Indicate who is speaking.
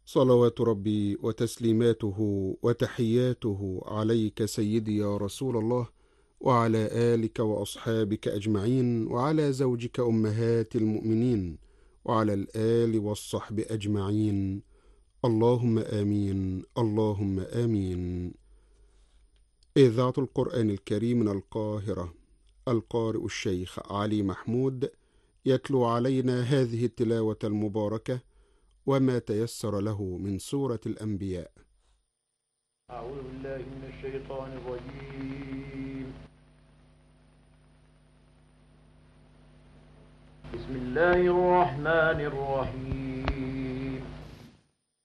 Speaker 1: صلوات ربي وتسليماته وتحياته عليك سيدي يا رسول الله، وعلى آلك وأصحابك أجمعين، وعلى زوجك أمهات المؤمنين، وعلى الآل والصحب أجمعين. اللهم آمين، اللهم آمين. إذاعة القرآن الكريم من القاهرة، القارئ الشيخ علي محمود يتلو علينا هذه التلاوة المباركة وما تيسر له من سورة الأنبياء.
Speaker 2: أعوذ بالله من الشيطان الرجيم. بسم الله الرحمن الرحيم.